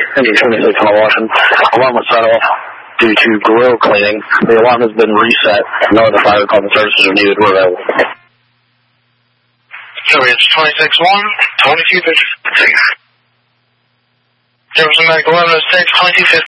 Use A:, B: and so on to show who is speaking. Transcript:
A: Engine 26 on Washington. Alarm was set off due to grill cleaning. The alarm has been reset. No other fire department services are needed. We're available.
B: It's 26-1, 2250. Jefferson Medical 1106, 2250.